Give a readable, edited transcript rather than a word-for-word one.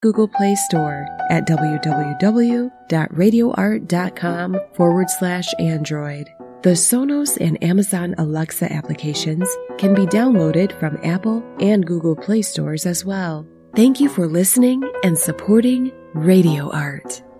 Google Play Store at www.radioart.com/Android. The Sonos and Amazon Alexa applications can be downloaded from Apple and Google Play stores as well. Thank you for listening and supporting Radio Art.